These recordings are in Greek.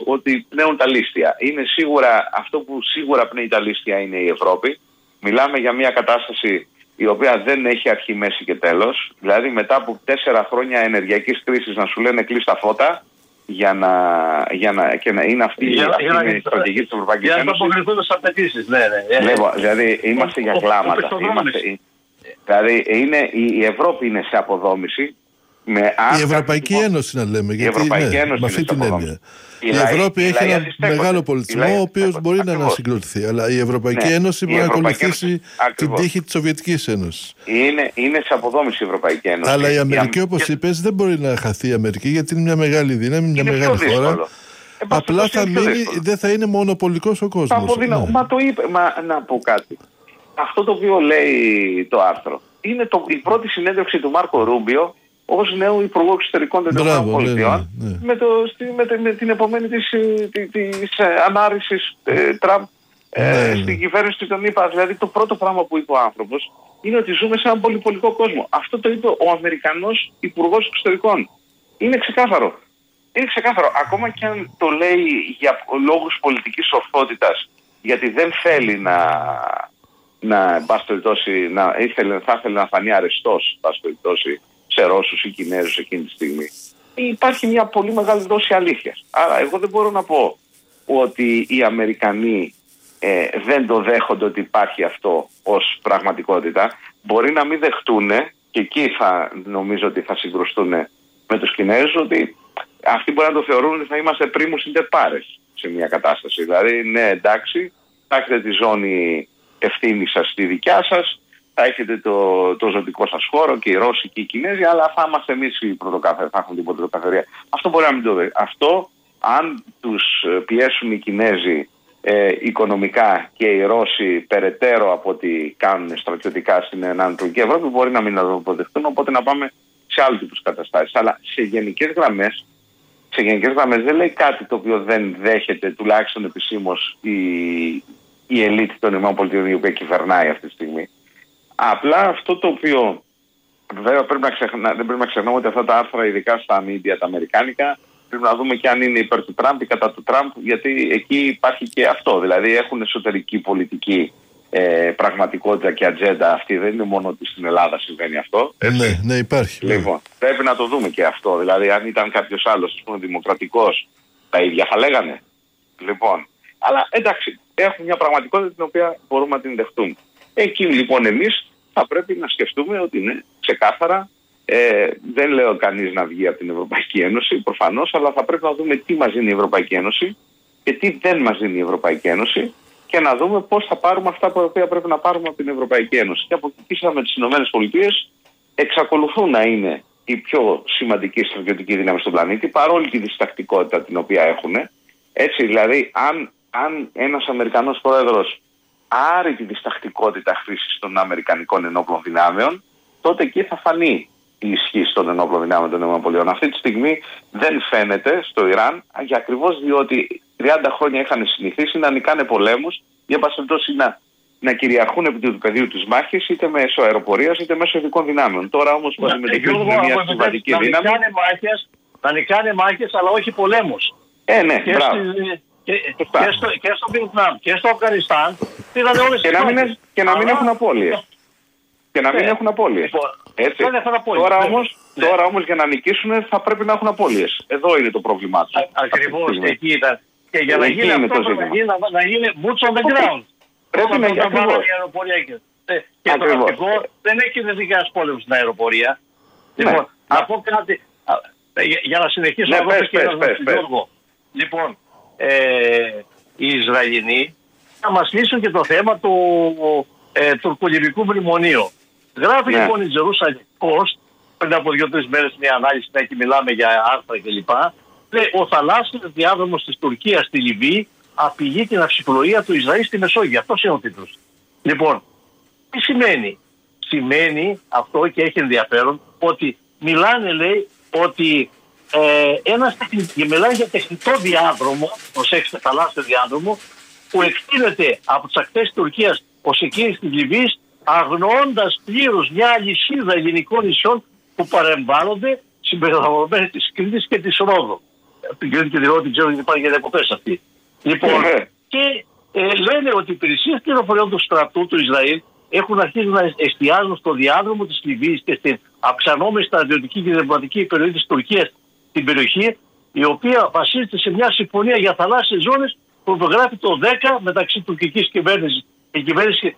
ότι πνέουν τα λίστια. Είναι σίγουρα, αυτό που σίγουρα πνέει τα λίστια είναι η Ευρώπη. Μιλάμε για μια κατάσταση η οποία δεν έχει αρχή, μέση και τέλος. Δηλαδή μετά από 4 χρόνια ενεργειακής κρίσης να σου λένε κλείς τα φώτα και να είναι αυτή η στρατηγική της Ευρωπαϊκής Ένωσης. Για να αποκριθούν τις απαιτήσεις. Δηλαδή είμαστε για κλάματα. Δηλαδή η Ευρώπη είναι σε αποδόμηση. Η Ευρωπαϊκή Ένωση να λέμε, γιατί με αυτή την έννοια. Η Ευρώπη έχει ένα μεγάλο πολιτισμό ο οποίος μπορεί να ανασυγκροτηθεί, αλλά η Ευρωπαϊκή Ένωση μπορεί να ακολουθήσει την τύχη της Σοβιετικής Ένωσης. Είναι σε αποδόμηση η Ευρωπαϊκή Ένωση. Αλλά η Αμερική, όπως είπες, δεν μπορεί να χαθεί η Αμερική, γιατί είναι μια μεγάλη δύναμη, μια μεγάλη χώρα. Απλά δεν θα είναι μονοπολικός ο κόσμος. Μα το είπε, να πω κάτι. Αυτό το οποίο λέει το άρθρο είναι η πρώτη συνέντευξη του Μάρκο Ρούμπιο ως νέου Υπουργού Εξωτερικών των ΗΠΑ με την επομένη της ανάρρησης Τραμπ στην κυβέρνηση των ΗΠΑ. Δηλαδή το πρώτο πράγμα που είπε ο άνθρωπος είναι ότι ζούμε σε έναν πολυπολικό κόσμο. Αυτό το είπε ο Αμερικανός Υπουργός Εξωτερικών. Είναι ξεκάθαρο. Είναι ξεκάθαρο. Ακόμα και αν το λέει για λόγους πολιτικής ορθότητας, γιατί δεν θέλει θα ήθελε να φανεί αρεστός, σε Ρώσους ή Κινέζους εκείνη τη στιγμή. Υπάρχει μια πολύ μεγάλη δόση αλήθειας. Άρα εγώ δεν μπορώ να πω ότι οι Αμερικανοί δεν το δέχονται ότι υπάρχει αυτό ως πραγματικότητα. Μπορεί να μην δεχτούνε, και εκεί νομίζω ότι θα συγκρουστούν με τους Κινέζους, ότι αυτοί μπορεί να το θεωρούν ότι θα είμαστε πρίμους ιντεπάρες σε μια κατάσταση. Δηλαδή, ναι, εντάξει, θα έχετε τη ζώνη ευθύνη σας στη δικιά σας, θα έχετε το ζωτικό σας χώρο και οι Ρώσοι και οι Κινέζοι, αλλά θα είμαστε εμείς θα έχουμε την πρωτοκαθαρία. Αυτό μπορεί να μην το δει. Αυτό, αν τους πιέσουν οι Κινέζοι οικονομικά και οι Ρώσοι περαιτέρω από ό,τι κάνουν στρατιωτικά στην Ανατολική Ευρώπη, μπορεί να μην το αποδεχτούν, οπότε να πάμε σε άλλου τύπους καταστάσεις. Αλλά σε γενικές γραμμές δεν λέει κάτι το οποίο δεν δέχεται τουλάχιστον επισήμως η ελίτ των ΗΠΑ, η οποία κυβερνάει αυτή τη στιγμή. Απλά αυτό το οποίο βέβαια δεν πρέπει να ξεχνάμε ότι αυτά τα άρθρα, ειδικά στα media τα αμερικάνικα, πρέπει να δούμε και αν είναι υπέρ του Τραμπ ή κατά του Τραμπ, γιατί εκεί υπάρχει και αυτό. Δηλαδή έχουν εσωτερική πολιτική πραγματικότητα και ατζέντα αυτή. Δεν είναι μόνο ότι στην Ελλάδα συμβαίνει αυτό. Ναι, υπάρχει. Λοιπόν, πρέπει να το δούμε και αυτό. Δηλαδή, αν ήταν κάποιος άλλος, ας πούμε, δημοκρατικός, τα ίδια θα λέγανε. Λοιπόν, αλλά εντάξει, έχουν μια πραγματικότητα την οποία μπορούμε να την δεχτούμε. Εκεί λοιπόν εμείς θα πρέπει να σκεφτούμε ότι είναι ξεκάθαρα, δεν λέω κανείς να βγει από την Ευρωπαϊκή Ένωση, προφανώς, αλλά θα πρέπει να δούμε τι μας δίνει η Ευρωπαϊκή Ένωση και τι δεν μας δίνει η Ευρωπαϊκή Ένωση και να δούμε πώς θα πάρουμε αυτά που πρέπει να πάρουμε από την Ευρωπαϊκή Ένωση. Και από εκεί με τις ΗΠΑ εξακολουθούν να είναι η πιο σημαντική στρατιωτική δύναμη στον πλανήτη, παρόλη τη διστακτικότητα την οποία έχουν. Έτσι, δηλαδή, αν ένας Αμερικανός πρόεδρος άρει τη διστακτικότητα χρήσης των Αμερικανικών ενόπλων δυνάμεων, τότε εκεί θα φανεί η ισχύ των ενόπλων δυνάμεων των ΗΠΑ. Αυτή τη στιγμή δεν φαίνεται στο Ιράν, για ακριβώς διότι 30 χρόνια είχαν συνηθίσει να νικάνε πολέμους, για πάση να κυριαρχούν επί του πεδίου της μάχης, είτε μέσω αεροπορίας είτε μέσω ειδικών δυνάμεων. Τώρα όμως που αντιμετωπίζουν μια συμβατική δύναμη. Να νικάνε μάχες, αλλά όχι πολέμους. Ναι, Και στο Βιετνάμ και στο Αφγανιστάν πήγαν όλες τις μάχες. Και να μην έχουν απώλειες. Και να μην έχουν απώλειες. Έτσι. Τώρα όμως για να νικήσουν θα πρέπει να έχουν απώλειες. Εδώ είναι το πρόβλημά τους. Ακριβώς, εκεί ήταν. Και για να γίνει αυτό να γίνει boots on the ground. Πρέπει να γίνει ακριβώς. Και το ναυτικό δεν έχει δεδικάς πόλεμους στην αεροπορία. Λοιπόν, να πω κάτι για να συνεχίσω να πω και Γιώργο. Λοιπόν, οι Ισραηλινοί θα μας λύσουν και το θέμα του τουρκολιβικού μνημονίου. Γράφει λοιπόν η Jerusalem Post πριν από 2-3 μέρες μια ανάλυση, εκεί μιλάμε για άρθρα κλπ. Λέει, ο θαλάσσιος διάδρομος της Τουρκίας στη Λιβύη απειλεί την αυσιπλοεία του Ισραήλ στη Μεσόγειο. Αυτός είναι ο τίτλος. Λοιπόν, τι σημαίνει? Σημαίνει αυτό, και έχει ενδιαφέρον, ότι μιλάνε, λέει, ότι μιλάνε για τεχνητό διάδρομο, προσέξτε, θαλάσσιο διάδρομο, που εκτείνεται από τις ακτές της Τουρκίας ως εκείνης της Λιβύης, αγνοώντας πλήρως μια αλυσίδα ελληνικών νησιών που παρεμβάλλονται συμπεριλαμβανομένες της Κρήτης και της Ρόδου. την Κρήτη και δεν ξέρω γιατί υπάρχει για διακοπές αυτή. Λοιπόν, και λένε ότι οι υπηρεσίες πληροφοριών του στρατού του Ισραήλ έχουν αρχίσει να εστιάζουν στο διάδρομο της Λιβύης και στην αυξανόμενη στρατιωτική και διπλωματική επιρροή της Τουρκίας στην περιοχή, η οποία βασίζεται σε μια συμφωνία για θαλάσσιες ζώνες που υπογράφει το 10 μεταξύ τουρκικής κυβέρνησης και κυβέρνησης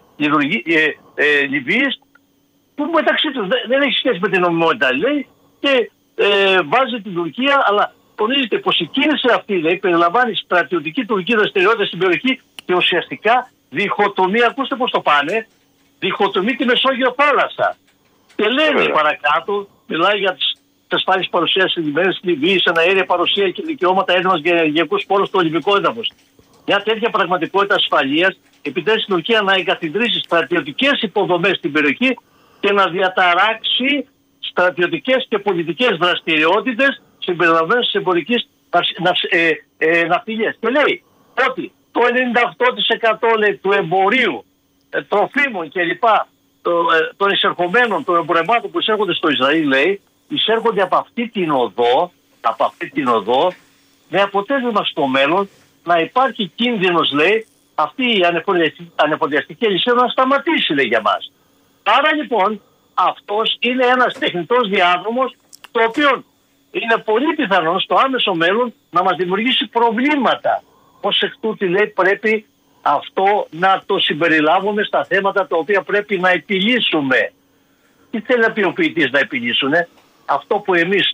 Λιβύης, που μεταξύ τους δεν έχει σχέση με την νομιμότητα, λέει, και βάζει την Τουρκία, αλλά τονίζεται πως η κίνηση αυτή, λέει, περιλαμβάνει στρατιωτική τουρκική δραστηριότητα στην περιοχή και ουσιαστικά διχοτομεί, ακούστε πώς το πάνε, διχοτομεί τη Μεσόγειο θάλασσα. Και λένε παρακάτω, μιλάει για τις ασφάλειες παρουσίας της Λιβύης, εναέρια παρουσία και δικαιώματα έρευνας για ενεργειακούς πόρους στο λιβικό έδαφος. Μια τέτοια πραγματικότητα ασφαλείας επιτρέπει στην Τουρκία να εγκαθιδρύσει στρατιωτικές υποδομές στην περιοχή και να διαταράξει στρατιωτικές και πολιτικές δραστηριότητες συμπεριλαμβανομένες της εμπορικής ναυτιλίας. Και λέει ότι το 98% λέει, του εμπορίου τροφίμων κλπ. Των εισερχομένων, των εμπορευμάτων που εισέρχονται στο Ισραήλ, λέει, εισέρχονται από αυτή την οδό, με αποτέλεσμα στο μέλλον να υπάρχει κίνδυνος, λέει, αυτή η ανεφοδιαστική αλυσίδα να σταματήσει, λέει, για μας. Άρα λοιπόν αυτός είναι ένας τεχνητός διάδρομος, το οποίο είναι πολύ πιθανό στο άμεσο μέλλον να μας δημιουργήσει προβλήματα. Ως εκ τούτου, λέει, πρέπει αυτό να το συμπεριλάβουμε στα θέματα τα οποία πρέπει να επιλύσουμε. Τι θέλει να πει ο ποιητής να επιλύσουνε? Αυτό που εμείς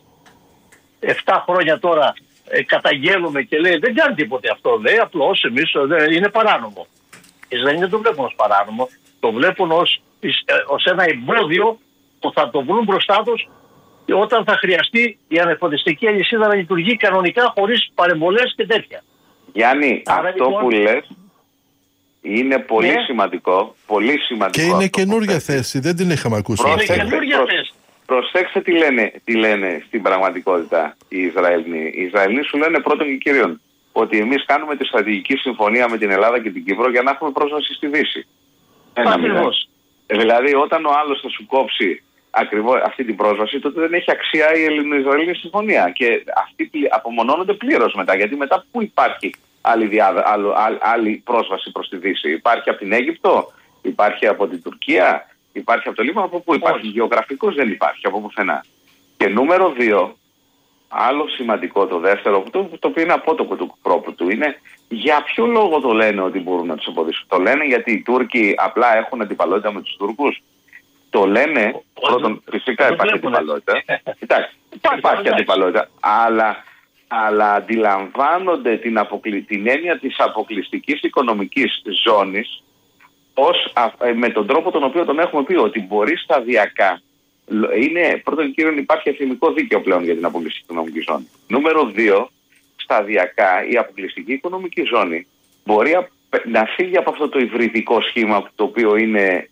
7 χρόνια τώρα καταγγέλουμε και λέει δεν κάνει τίποτε αυτό, λέει, απλώς εμείς είναι παράνομο. Οι Ισραηλοί δεν το βλέπουν ως παράνομο, το βλέπουν ως ένα εμπόδιο που θα το βρουν μπροστά τους όταν θα χρειαστεί η ανεφοδιαστική αλυσίδα να λειτουργεί κανονικά χωρίς παρεμβολές και τέτοια. Γιάννη, άρα, αυτό λοιπόν, που λες είναι πολύ σημαντικό. Πολύ σημαντικό. Και είναι καινούργια θέση, δεν την είχαμε ακούσει. Είναι καινούργια θέση. Προσέξτε τι λένε στην πραγματικότητα οι Ισραηλοί. Οι Ισραηλοί σου λένε πρώτον και κύριον ότι εμείς κάνουμε τη στρατηγική συμφωνία με την Ελλάδα και την Κύπρο για να έχουμε πρόσβαση στη Δύση. Ακριβώς. Δηλαδή όταν ο άλλος θα σου κόψει ακριβώς αυτή την πρόσβαση, τότε δεν έχει αξία η Ελληνο-Ισραηλινή συμφωνία. Και αυτοί απομονώνονται πλήρως μετά. Γιατί μετά πού υπάρχει άλλη πρόσβαση προς τη Δύση? Υπάρχει από την Αίγυπτο, υπάρχει από την Τουρκία, υπάρχει από το Λίβανο, από πού υπάρχει? Γεωγραφικώς δεν υπάρχει από πουθενά. Και νούμερο 2, άλλο σημαντικό, το δεύτερο, το οποίο είναι απότοκο του πρόπου του, είναι για ποιο λόγο το λένε ότι μπορούν να τους εμποδίσουν? Το λένε γιατί οι Τούρκοι απλά έχουν αντιπαλότητα με τους Τούρκους? Το λένε, πρώτον, φυσικά υπάρχει αντιπαλότητα. Κοιτάξτε, υπάρχει αντιπαλότητα, αλλά αντιλαμβάνονται την έννοια της αποκλειστικής οικονομικής ζώνης με τον τρόπο τον οποίο τον έχουμε πει, ότι μπορεί σταδιακά. Πρώτον και κύριον, υπάρχει εθνικό δίκαιο πλέον για την αποκλειστική οικονομική ζώνη. Νούμερο 2, σταδιακά η αποκλειστική οικονομική ζώνη μπορεί να φύγει από αυτό το υβριδικό σχήμα, το οποίο είναι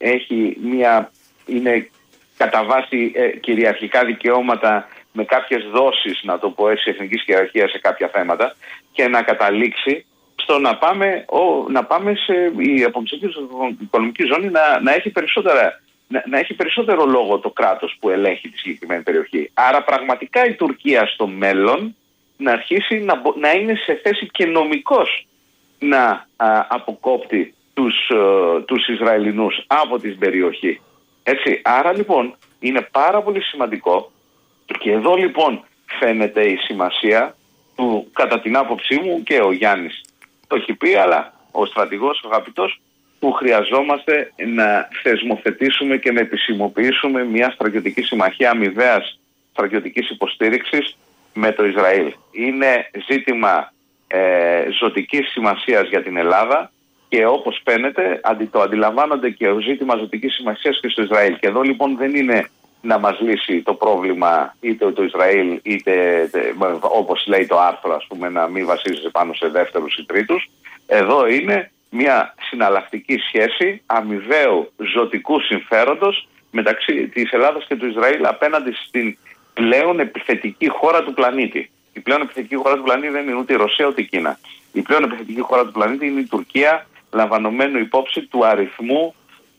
κατά βάση κυριαρχικά δικαιώματα με κάποιες δόσεις, να το πω έτσι, εθνικής κυριαρχίας σε κάποια θέματα, και να καταλήξει στο να πάμε σε η αποκλειστική οικονομική ζώνη να έχει περισσότερο λόγο το κράτος που ελέγχει τη συγκεκριμένη περιοχή. Άρα πραγματικά η Τουρκία στο μέλλον να αρχίσει να είναι σε θέση και νομικός να αποκόπτει τους Ισραηλινούς από την περιοχή. Έτσι, άρα λοιπόν είναι πάρα πολύ σημαντικό, και εδώ λοιπόν φαίνεται η σημασία του, κατά την άποψή μου, και ο Γιάννης το έχει πει, αλλά ο στρατηγός, ο αγαπητός, που χρειαζόμαστε να θεσμοθετήσουμε και να επισημοποιήσουμε μια στρατιωτική συμμαχία αμοιβαίας στρατιωτικής υποστήριξης με το Ισραήλ. Είναι ζήτημα ζωτικής σημασίας για την Ελλάδα, και όπως φαίνεται το αντιλαμβάνονται και ο ζήτημα ζωτικής σημασίας και στο Ισραήλ. Και εδώ λοιπόν δεν είναι να μας λύσει το πρόβλημα είτε το Ισραήλ, είτε όπως λέει το άρθρο, ας πούμε, να μην βασίζεται πάνω σε δεύτερους ή τρίτους. Εδώ είναι μια συναλλακτική σχέση αμοιβαίου ζωτικού συμφέροντος μεταξύ της Ελλάδας και του Ισραήλ απέναντι στην πλέον επιθετική χώρα του πλανήτη. Η πλέον επιθετική χώρα του πλανήτη δεν είναι ούτε η Ρωσία ούτε η Κίνα. Η πλέον επιθετική χώρα του πλανήτη είναι η Τουρκία, λαμβανομένου υπόψη του αριθμού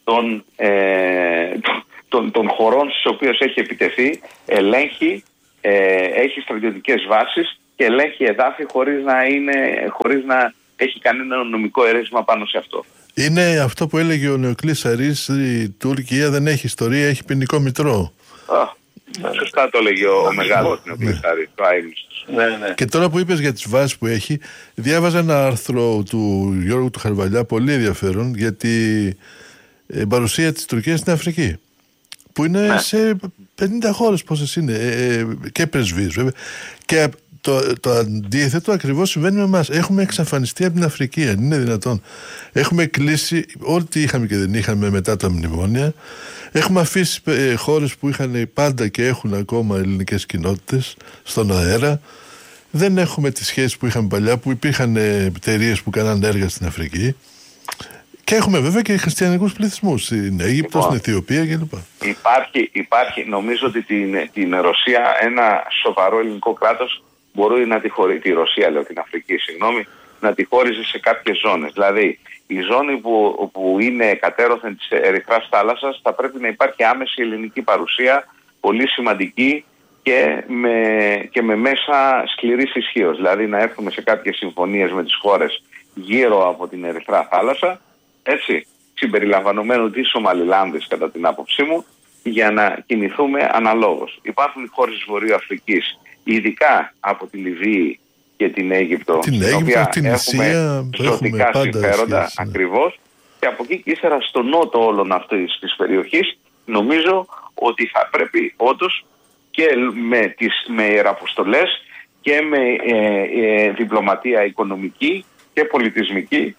των χωρών στις οποίες έχει επιτεθεί, ελέγχει, έχει στρατιωτικές βάσεις και ελέγχει εδάφη χωρίς να έχει κανένα νομικό αιρέσμα πάνω σε αυτό. Είναι αυτό που έλεγε ο Νεοκλής Αρής, η Τουρκία δεν έχει ιστορία, έχει ποινικό μητρό. Σωστά το έλεγε ο μεγάλος Νεοκλής Αρής, το Άιμιστος. Και τώρα που είπες για τις βάσεις που έχει, διάβαζα ένα άρθρο του Γιώργου του Χαρβαλιά, πολύ ενδιαφέρον, για την παρουσία της Τουρκίας στην Αφρική. Που είναι σε 50 χώρες, πόσες είναι, και πρεσβείες βέβαια. Και το αντίθετο ακριβώς συμβαίνει με εμάς. Έχουμε εξαφανιστεί από την Αφρική, αν είναι δυνατόν. Έχουμε κλείσει ό,τι είχαμε και δεν είχαμε μετά τα μνημόνια. Έχουμε αφήσει χώρες που είχαν πάντα και έχουν ακόμα ελληνικές κοινότητες στον αέρα. Δεν έχουμε τις σχέσεις που είχαμε παλιά, που υπήρχαν εταιρείες που κάνανε έργα στην Αφρική. Και έχουμε βέβαια και χριστιανικούς πληθυσμούς στην Αίγυπτο, στην Αιθιοπία κλπ. Υπάρχει, νομίζω ότι την Ρωσία, ένα σοβαρό ελληνικό κράτος μπορεί να τη χωρίσει, τη Ρωσία λέω, την Αφρική, να τη χώριζε σε κάποιες ζώνες. Δηλαδή, η ζώνη που είναι κατέρωθεν της Ερυθράς θάλασσας θα πρέπει να υπάρχει άμεση ελληνική παρουσία, πολύ σημαντική και με μέσα σκληρής ισχύως. Δηλαδή, να έρθουμε σε κάποιες συμφωνίες με τις χώρες γύρω από την Ερυθρά θάλασσα, έτσι, συμπεριλαμβανομένου της Σομαλιλάνδης κατά την άποψή μου, για να κινηθούμε αναλόγως. Υπάρχουν οι χώρες της Βορείου Αφρικής, ειδικά από τη Λιβύη και την Αίγυπτο, την οποία την έχουμε ζωτικά συμφέροντα ακριβώς, και από εκεί και ύστερα στο νότο όλων αυτής της περιοχής, νομίζω ότι θα πρέπει όντως και με ιεραποστολές και με διπλωματία οικονομική και πολιτισμική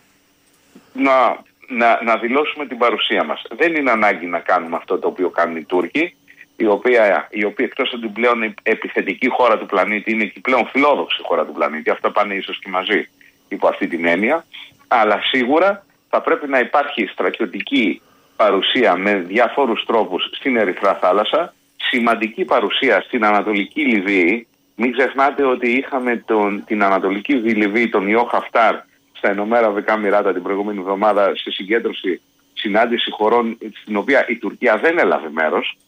να δηλώσουμε την παρουσία μας. Δεν είναι ανάγκη να κάνουμε αυτό το οποίο κάνουν οι Τούρκοι, η οποία εκτός από την πλέον επιθετική χώρα του πλανήτη είναι και η πλέον φιλόδοξη χώρα του πλανήτη. Αυτά πάνε ίσως και μαζί υπό αυτή την έννοια. Αλλά σίγουρα θα πρέπει να υπάρχει στρατιωτική παρουσία με διαφόρους τρόπους στην Ερυθρά θάλασσα, σημαντική παρουσία στην Ανατολική Λιβύη. Μην ξεχνάτε ότι είχαμε την Ανατολική Λιβύη, τον Ιώ Χαφτάρ, στα Ηνωμένα Αραβικά Εμιράτα την προηγούμενη εβδομάδα, σε συγκέντρωση, συνάντηση χωρών στην οποία η Τουρκία δεν έλαβε μέρος.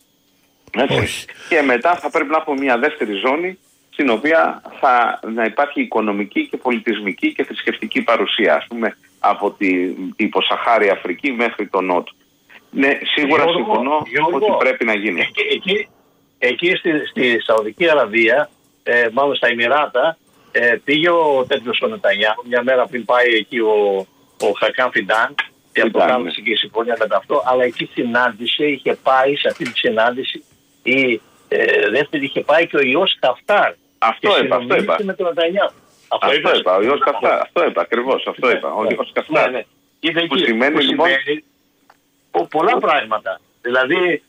Και μετά θα πρέπει να έχουμε μια δεύτερη ζώνη στην οποία να υπάρχει οικονομική και πολιτισμική και θρησκευτική παρουσία, ας πούμε, από την υποσαχάρια Αφρική μέχρι τον Νότο. Ναι, σίγουρα συμφωνώ ότι πρέπει να γίνει. Εκεί στη Σαουδική Αραβία, μάλλον στα Εμιράτα, πήγε ο τέτοιος ο Νετανιάχου μια μέρα πριν πάει εκεί ο Χακάν Φιντάν και αποκάλυψε και η συμφωνία μετά αυτό, αλλά εκεί είχε πάει σε αυτή τη συνάντηση η δεύτερη, είχε πάει και ο Ιώς Χαφτάρ. Αυτό είπα. Με τον Νετανιάχου. Αυτό είπα, ο Ιώς Χαφτάρ. Αυτό είπα, ακριβώς. Αυτό είπα. Ο Ιώς Χαφτάρ. Που σημαίνει λοιπόν πολλά πράγματα. Δηλαδή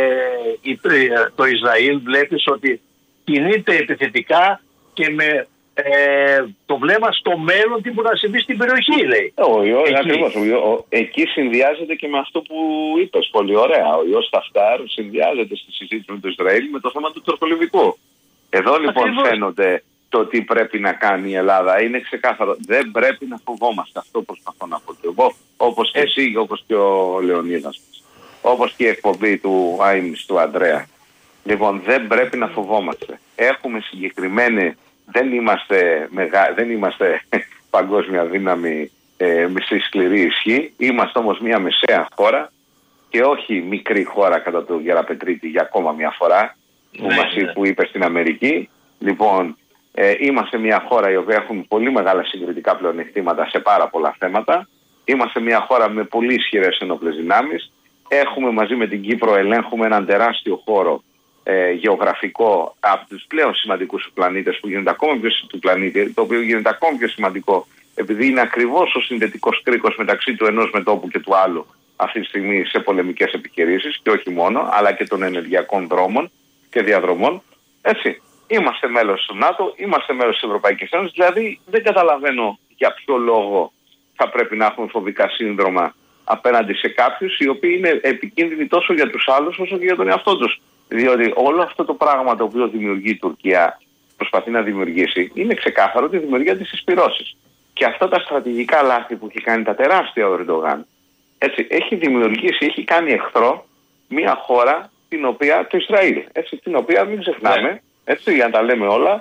το Ισραήλ βλέπεις ότι κινείται επιθετικά και με το βλέμμα στο μέλλον τι μπορεί να συμβεί στην περιοχή, λέει. Ακριβώς. Εκεί συνδυάζεται και με αυτό που είπες. Πολύ ωραία. Ο Ιώς Χαφτάρ συνδυάζεται στη συζήτηση με το Ισραήλ με το θέμα του τουρκολιβικού. Εδώ λοιπόν φαίνονται το τι πρέπει να κάνει η Ελλάδα. Είναι ξεκάθαρο. Δεν πρέπει να φοβόμαστε. Αυτό προσπαθώ να πω και εγώ. Όπως και εσύ, όπως και ο Λεωνίδας. Όπως και η εκπομπή του Άιμις, του Αντρέα. Λοιπόν, δεν πρέπει να φοβόμαστε. Έχουμε συγκεκριμένη. Δεν είμαστε παγκόσμια δύναμη με σκληρή ισχύ. Είμαστε όμως μια μεσαία χώρα και όχι μικρή χώρα κατά τον Γεραπετρίτη για ακόμα μια φορά που είπε στην Αμερική. Λοιπόν, είμαστε μια χώρα η οποία έχουμε πολύ μεγάλα συγκριτικά πλεονεκτήματα σε πάρα πολλά θέματα. Είμαστε μια χώρα με πολύ ισχυρές ενόπλες δυνάμεις. Έχουμε μαζί με την Κύπρο, ελέγχουμε έναν τεράστιο χώρο γεωγραφικό από τους πλέον σημαντικούς πλανήτες που γίνεται ακόμα πιο του πλανήτη, το οποίο γίνεται ακόμα πιο σημαντικό επειδή είναι ακριβώς ο συνδετικός κρίκος μεταξύ του ενός μετώπου και του άλλου αυτή τη στιγμή σε πολεμικές επιχειρήσεις και όχι μόνο, αλλά και των ενεργειακών δρόμων και διαδρομών. Έτσι, είμαστε μέλος του ΝΑΤΟ, είμαστε μέλος της Ευρωπαϊκής Ένωσης, δηλαδή δεν καταλαβαίνω για ποιο λόγο θα πρέπει να έχουμε φοβικά σύνδρομα απέναντι σε κάποιους οι οποίοι είναι επικίνδυνοι τόσο για τους άλλους όσο και για τον εαυτό τους. Διότι όλο αυτό το πράγμα το οποίο δημιουργεί η Τουρκία, προσπαθεί να δημιουργήσει, είναι ξεκάθαρο τη δημιουργία της συσπυρώσης. Και αυτά τα στρατηγικά λάθη που έχει κάνει τα τεράστια ο Ερντογάν, έτσι, έχει δημιουργήσει, έχει κάνει εχθρό μια χώρα, την οποία, το Ισραήλ, έτσι, την οποία μην ξεχνάμε, έτσι, για να τα λέμε όλα,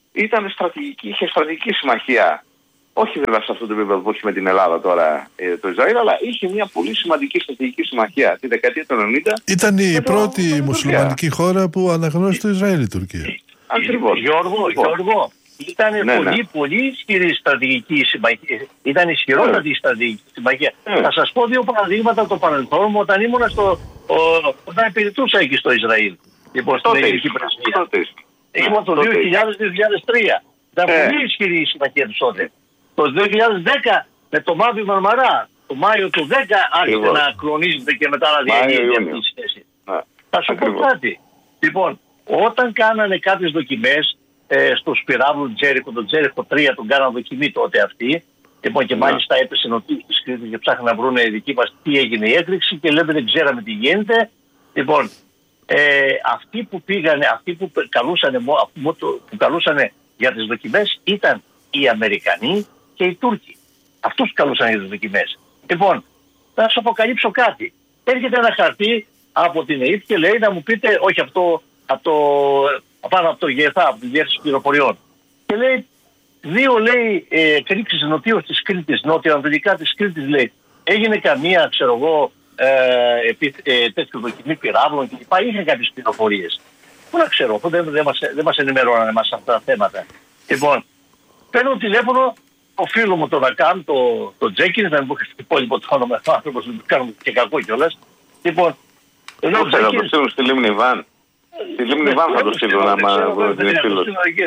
ήταν στρατηγική, είχε στρατηγική συμμαχία. Όχι βέβαια σε αυτό το επίπεδο που έχει με την Ελλάδα τώρα το Ισραήλ, αλλά είχε μια πολύ σημαντική στρατηγική συμμαχία τη δεκαετία του 90. Ήταν η πρώτη μουσουλμανική χώρα που αναγνώρισε το Ισραήλ η Τουρκία. Ακριβώς. Γιώργο, ήταν πολύ ισχυρή στρατηγική συμμαχία. Ήταν ισχυρότατη στρατηγική συμμαχία. Θα σας πω 2 παραδείγματα από το παρελθόν μου όταν ήμουν όταν υπηρετούσα εκεί στο Ισραήλ. Λοιπόν, στην ελληνική πρεσβεία. Ήμουν το 2000-2003. Ήταν πολύ ισχυρή η συμμαχία του τότε. Το 2010 με το Μαύρη Μαρμαρά, το Μάιο του 10 άρχισε να κλονίζεται και μετά να διαγίνει αυτή η σχέση. Θα σου πω κάτι. Λοιπόν, όταν κάνανε κάποιες δοκιμές στους πυράβλους Τζέριχο, τον Τζέριχο 3 τον κάνανε δοκιμή τότε αυτοί. Λοιπόν, και μάλιστα έπεσε νοτίβη της Κρήτης και ψάχναν να βρουν οι δικοί μας τι έγινε η έκρηξη και λέμε δεν ξέραμε τι γίνεται. Λοιπόν, αυτοί που πήγανε, αυτοί που καλούσανε για τις δοκιμές ήταν οι Αμερικανοί και οι Τούρκοι. Αυτούς καλούσαν για τις δοκιμές. Λοιπόν, θα σας αποκαλύψω κάτι. Έρχεται ένα χαρτί από την ΕΕΠ και λέει να μου πείτε, όχι πάνω από το ΓΕΘΑ, από τη Διεύθυνση Πληροφοριών. Και λέει, 2 λέει εκρήξεις νοτίως της Κρήτης, νότιο-ανατολικά της Κρήτης λέει. Έγινε καμία, ξέρω εγώ, τέτοιο δοκιμή πυράβλων κλπ. Είχε κάποιες πληροφορίες. Πού να ξέρω, οπότε δεν μας ενημερώνανε εμάς αυτά τα θέματα. Λοιπόν, παίρνω τηλέφωνο ο φίλο μου τον Ακάμ, τον Τζέκιν, να μην πω και το υπόλοιπο το όνομα του άνθρωπος, δεν του κάνουμε και κακό κιόλας. Λοιπόν, θα το στείλουν στη Λίμνη Βαν. Στη Λίμνη Βαν θα το στείλουν άμα είναι φίλος.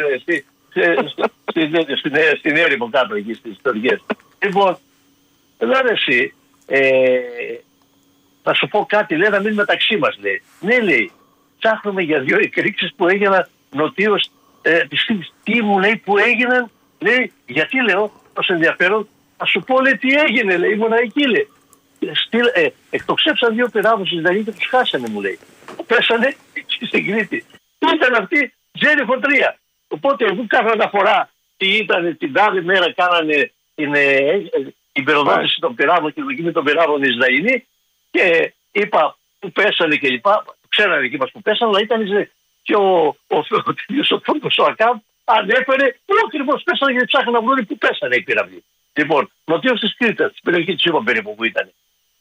Στην έρημο κάτω εκεί στις ιστορίες. Λοιπόν, εδώ εσύ, θα σου πω κάτι, λέει να μείνει μεταξύ μας, λέει. Ναι, λέει, ψάχνουμε για 2 εκρήξεις που έγιναν νοτίως της Κρήτης. Τι μου λέει που έγιναν, λέει, γιατί λέω, τόσο ενδιαφέρον, θα σου πω, λέει, τι έγινε, λέει, ήμουνα εκεί, λέει. Εκτοξεύσαν 2 πυράβλους στις Ισραήλ και τους χάσανε, μου λέει. Πέσανε στην Κρήτη. Ήταν αυτή Τζέριχο 3. Οπότε εγώ κάνω αναφορά τι ήταν την τάδε μέρα, κάνανε την πυροδότηση των πυράβλων και τη δοκιμή των πυράβλων Ισραηλοί και είπα που πέσανε και λοιπά. Ξέρανε εκεί μας που πέσανε, αλλά ήταν και ο Τούρκος ο Ακάμ ανέφερε που ακριβώς πέσανε γιατί ψάχναν να βρουν που πέσανε οι πυραυλοί. Λοιπόν, νοτίως της Κρήτας, στην περιοχή της είπα περίπου που ήταν.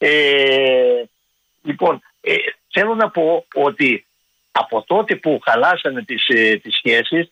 Λοιπόν, θέλω να πω ότι από τότε που χαλάσανε τις σχέσεις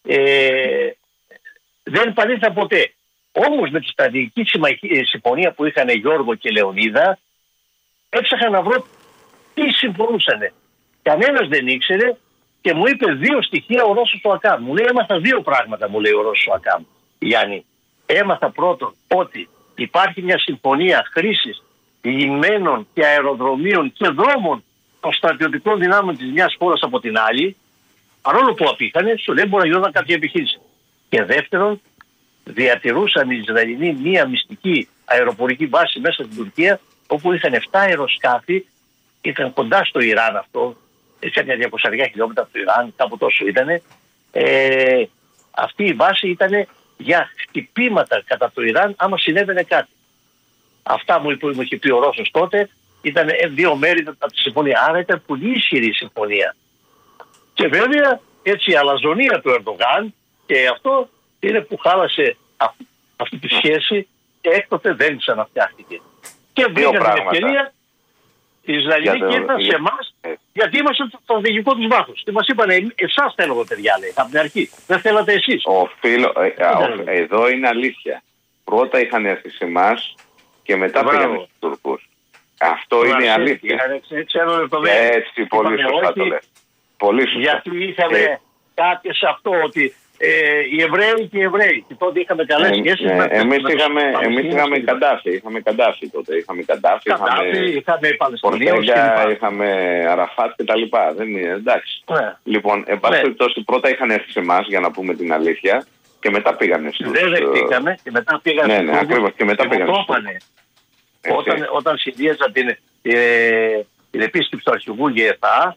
δεν επανήλθαν ποτέ. Όμως με τη στρατηγική συμφωνία που είχαν Γιώργο και Λεωνίδα έψαχα να βρω τι συμφωνούσανε. Κανένας δεν ήξερε και μου είπε 2 στοιχεία ο Ρώσος ο Ακάμ. Μου λέει έμαθα 2 πράγματα, μου λέει ο Ρώσος ο Ακάμ. Γιάννη, έμαθα πρώτον ότι υπάρχει μια συμφωνία χρήσης λιμένων και αεροδρομίων και δρόμων των στρατιωτικών δυνάμεων της μιας χώρας από την άλλη, παρόλο που απήχανε, σου λέει μπορεί να γινόταν κάποια επιχείρηση. Και δεύτερον, διατηρούσαν οι Ισραηλοί μια μυστική αεροπορική βάση μέσα στην Τουρκία, όπου είχαν 7 αεροσκάφη, ήταν κοντά στο Ιράν αυτό, σε μια 200 χιλιόμετρα από το Ιράν, κάπου τόσο ήταν. Αυτή η βάση ήταν για χτυπήματα κατά το Ιράν, άμα συνέβαινε κάτι. Αυτά μου είχε πει ο Ρώσος τότε, ήταν 2 μέρη από τη συμφωνία. Άρα ήταν πολύ ισχυρή η συμφωνία. Και βέβαια έτσι η αλαζονία του Ερντογάν και αυτό είναι που χάλασε αυτή τη σχέση και έκτοτε δεν ξαναφτιάχτηκε. Και βρήκαν την ευκαιρία οι Ισραηλοί και ήρθαν σε εμάς γιατί είμαστε στο στρατηγικό τους βάθος. Και μας είπανε εσάς θέλω παιδιά, λέει, από την αρχή. Δεν θέλατε εσείς. Εδώ είναι αλήθεια. Πρώτα είχαν έρθει σε εμάς και μετά πήγαν στους Τουρκούς. Αυτό είναι η αλήθεια. Έτσι, πολύ σωστά το λέτε. Πολύ σωστά. Γιατί είχαμε κάτι σε αυτό ότι οι Εβραίοι και οι Εβραίοι. Και τότε είχαμε καλές σχέσεις. Εμείς είχαμε Καντάφη. Είχαμε Καντάφη τότε. Είχαμε Παλαιστινίους. Είχαμε Αραφάτ κτλ. Δεν είναι εντάξει. Λοιπόν, εν πάση περιπτώσει πρώτα είχαν έρθει σε εμάς για να πούμε την αλήθεια και μετά πήγανε στους... Δεν δεχτήκαμε και μετά πήγανε στους... Ναι, ακριβώς. Και μετά πήγανε στους... Όταν συνδύαζα την επίσκεψη του αρχηγού ΓΕΘΑ,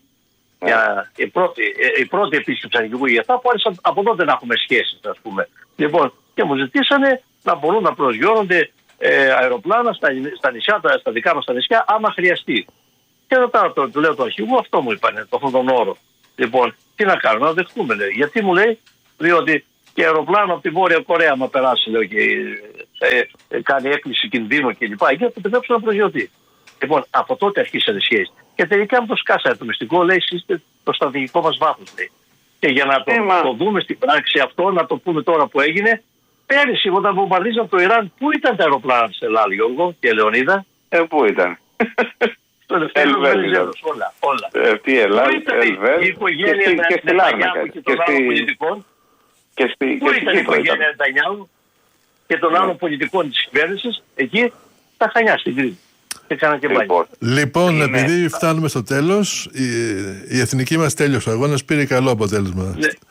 η πρώτη επίσκεψη του αρχηγού ΓΕΘΑ, που άρχισαν από τότε να έχουμε σχέσεις, ας πούμε. Λοιπόν, και μου ζητήσανε να μπορούν να προσγειώνονται αεροπλάνα στα νησιά, στα δικά μας τα νησιά, άμα χρειαστεί. Και ρωτάω του λέω του αρχηγού, αυτό μου είπανε, αυτόν τον όρο. Λοιπόν, τι να κάνω, να δεχτούμε, λέει. Γιατί μου λέει, διότι και αεροπλάνο από τη Βόρεια Κορέα, άμα περάσει, λέω, και κάνει έκκληση κινδύνου κλπ. Για να το επιτρέψουν να προσγειωθεί. Λοιπόν, από τότε αρχίσανε σχέσεις. Και τελικά μου το σκάσανε το μυστικό, λέει, είστε το στρατηγικό μας βάθος, λέει. Και για να το δούμε στην πράξη αυτό, να το πούμε τώρα που έγινε, πέρυσι όταν βομβαρδίζαν το Ιράν, πού ήταν τα αεροπλάνα της Ελλάδα, Γιώργο και Λεωνίδα? Πού ήταν? Στο ελευθερίο Βενιζέλος, όλα. Τι Ελλάδα, η οικογένεια Νετανιάχου και των άλλων πολιτικών. Πού ήταν η οικογένεια Νετανιάχου και των άλλων πολιτικών της κυβέρνησης, εκεί, τα Χανιά στην Κρήτη. Λοιπόν, επειδή φτάνουμε στο τέλος, η εθνική μας τέλειος ο αγώνας πήρε καλό αποτέλεσμα.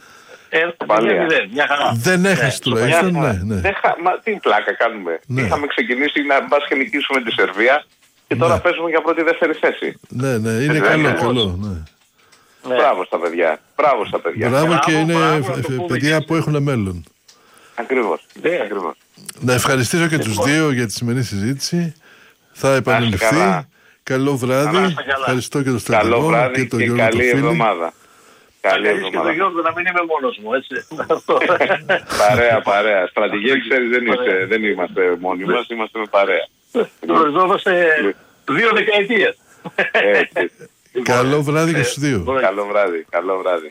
Δεν έχασε τουλάχιστον. Τι πλάκα κάνουμε. Είχαμε ξεκινήσει να μπας και νικήσουμε τη Σερβία και τώρα παίζουμε για πρώτη-δεύτερη θέση. Ναι, είναι καλό. Μπράβο στα παιδιά. Μπράβο, και είναι παιδιά που έχουν μέλλον. Ακριβώς. Να ευχαριστήσω και τους δύο για τη σημερινή συζήτηση. Θα επανεληφθεί. Καλό βράδυ. Ευχαριστώ και τον Στρατηγό και τον Γιώργο. Καλή εβδομάδα. Καλή εβδομάδα. Και τον Γιώργο να μην είμαι μόνος μου, έτσι. Παρέα. Στρατηγέ, ξέρεις, δεν είμαστε μόνοι μας, είμαστε με παρέα. Γνωριζόμαστε 2 δεκαετίες. Καλό βράδυ και στους δύο. Καλό βράδυ.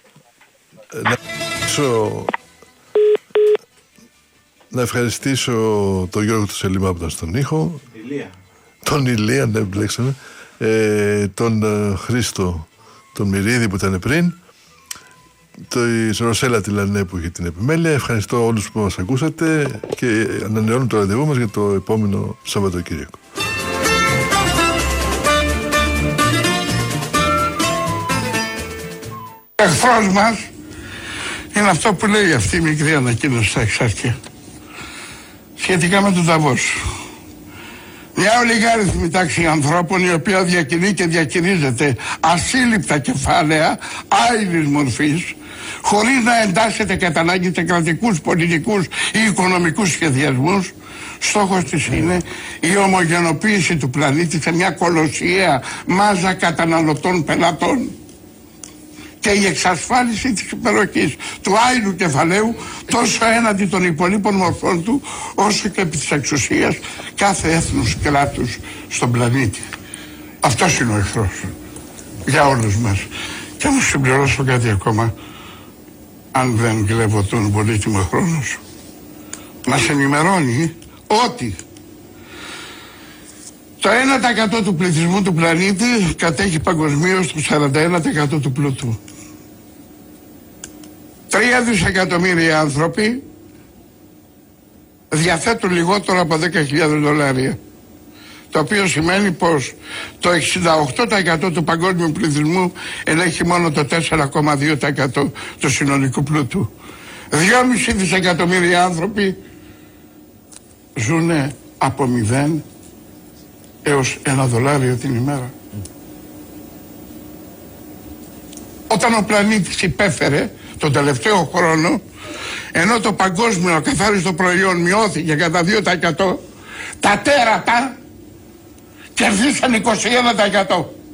Να ευχαριστήσω τον Γιώργο του Σελίμα που ήταν στον ήχο. Τον Ηλία, ναι, μπλέξαμε. Τον Χρήστο, τον Μυρίδη που ήταν πριν. Τη Ρωσέλα τη Λανέ που είχε την επιμέλεια. Ευχαριστώ όλους που μας ακούσατε και ανανεώνουμε το ραντεβού μας για το επόμενο Σαββατοκύριακο. Ο εχθρός μας είναι αυτό που λέει αυτή η μικρή ανακοίνωση στα εξάρχεια σχετικά με τον Νταβός. Μια ολιγάριθμη τάξη ανθρώπων η οποία διακινεί και διακινίζεται ασύλληπτα κεφάλαια άειλης μορφής, χωρίς να εντάσσεται κατά ανάγκη σε κρατικούς, πολιτικούς ή οικονομικούς σχεδιασμούς. Στόχος της είναι η ομογενοποίηση του πλανήτη σε μια κολοσιαία μάζα καταναλωτών πελατών και η εξασφάλιση της υπεροχής του άειλου κεφαλαίου τόσο έναντι των υπολείπων μορφών του όσο και επί της εξουσίας κάθε έθνους κράτους στον πλανήτη. Αυτός είναι ο εχθρός για όλους μας. Και να συμπληρώσω κάτι ακόμα, αν δεν κλέβω τον πολύτιμο χρόνο σου. Μας ενημερώνει ότι το 1% του πληθυσμού του πλανήτη κατέχει παγκοσμίως το 41% του πλούτου. 3 δισεκατομμύρια άνθρωποι διαθέτουν λιγότερο από $10.000. Το οποίο σημαίνει πως το 68% του παγκόσμιου πληθυσμού ελέγχει μόνο το 4,2% του συνολικού πλούτου. 2,5 δισεκατομμύρια άνθρωποι ζουν από 0 έως $1 την ημέρα. Όταν ο πλανήτης υπέφερε τον τελευταίο χρόνο, ενώ το παγκόσμιο ακαθάριστο προϊόν μειώθηκε κατά 2%, τα τέρατα κερδίσαν 21%.